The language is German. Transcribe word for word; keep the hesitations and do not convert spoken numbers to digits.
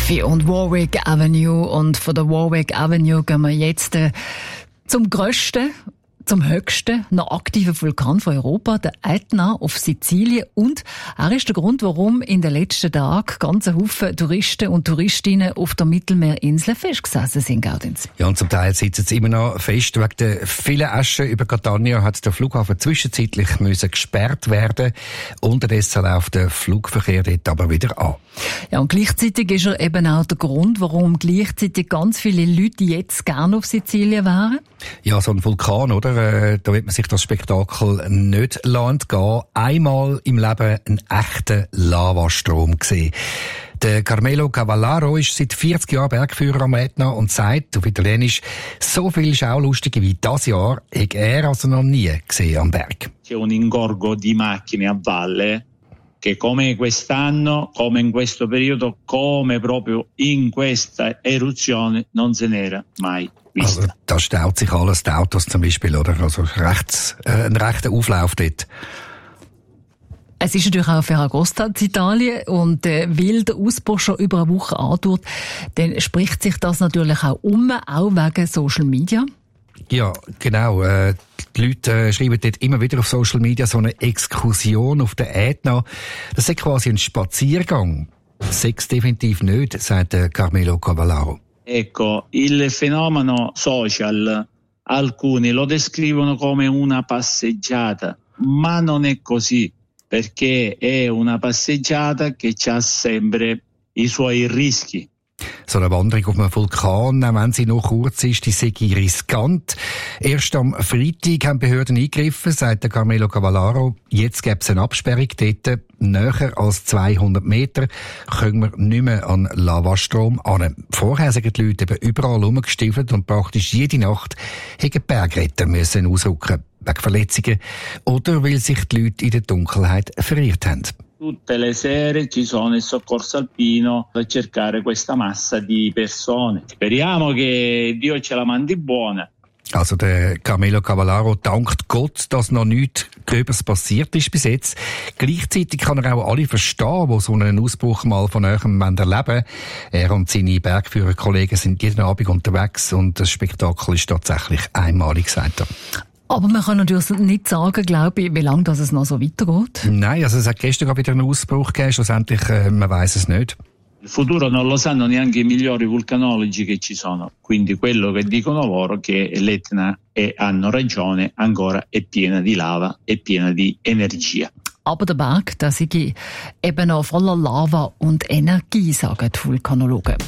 Amalfi und Warwick Avenue. Und von der Warwick Avenue gehen wir jetzt äh, zum grössten, zum höchsten noch aktiven Vulkan von Europa, der Ätna auf Sizilien. Und er ist der Grund, warum in den letzten Tagen ganze Haufen Touristen und Touristinnen auf der Mittelmeerinsel festgesessen sind, Gaudenz. Ja, und zum Teil sitzen sie immer noch fest. Wegen der vielen Asche über Catania hat der Flughafen zwischenzeitlich müssen gesperrt werden. Unterdessen läuft der Flugverkehr dort aber wieder an. Ja, und gleichzeitig ist er eben auch der Grund, warum gleichzeitig ganz viele Leute jetzt gerne auf Sizilien wären. Ja, so ein Vulkan, oder? Da wird man sich das Spektakel nicht entgehen. Einmal im Leben einen echten Lavastrom gesehen. Der Carmelo Cavallaro ist seit vierzig Jahren Bergführer am Ätna und sagt auf Italienisch, so viele Schaulustige wie das Jahr hat er also noch nie gesehen am Berg. C'è un ingorgo di macchine a valle che come quest'anno, come in questo periodo, come proprio in questa eruzione non se n'era mai vista. Also, da staut sich alles, die Autos zum Beispiel, oder? Also rechts, äh, ein rechter Auflauf dort. Es ist natürlich auch Ferragosta in Italien und äh, weil der Ausbruch schon über eine Woche andauert, dann spricht sich das natürlich auch um, auch wegen Social Media. Ja, genau. Äh, die Leute äh, schreiben dort immer wieder auf Social Media so eine Exkursion auf der Ätna. Das ist quasi ein Spaziergang. Das ist definitiv nicht, sagt äh, Carmelo Cavallaro. Ecco, il fenomeno social, alcuni lo descrivono come una passeggiata, ma non è così, perché è una passeggiata che ha sempre i suoi rischi. So eine Wanderung auf einem Vulkan, auch wenn sie noch kurz ist, die sei riskant. Erst am Freitag haben Behörden eingegriffen, sagt der Carmelo Cavallaro. Jetzt gäbe es eine Absperrung dort. Näher als zweihundert Meter können wir nicht mehr an Lavastrom an. Vorher sind die Leute eben überall rumgestiefelt und praktisch jede Nacht hätten Bergretter müssen ausrücken, wegen Verletzungen oder weil sich die Leute in der Dunkelheit verirrt haben. Tutte le sere ci sono il soccorso alpino per cercare questa massa di persone. Speriamo che Dio ce la mandi buona. Also der Carmelo Cavallaro dankt Gott, dass noch nichts Gröbers passiert ist bis jetzt. Gleichzeitig kann er auch alle verstehen, die so einen Ausbruch mal von eurem erleben wollen. Er und seine Bergführerkollegen sind jeden Abend unterwegs und das Spektakel ist tatsächlich einmalig, sagt er. Aber man kann natürlich nicht sagen, glaube ich, wie lange das es noch so weitergeht. Nein, also es hat gestern gerade wieder einen Ausbruch gegeben, schlussendlich, äh, man weiss es nicht. Il futuro non lo sanno neanche i migliori vulcanologi che ci sono, quindi quello che dicono loro che l'Etna, e hanno ragione, ancora è piena di lava, è piena di energia. Aber der Berg, der sei eben noch voller Lava und Energie, sagen die Vulkanologen.